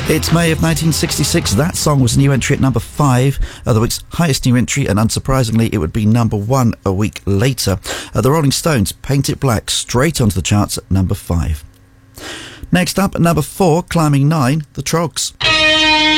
It's May of 1966. That song was a new entry at number 5, the week's highest new entry, and unsurprisingly, it would be number 1 a week later. The Rolling Stones, Paint It Black, straight onto the charts at number 5. Next up, at number 4, climbing 9, the Troggs.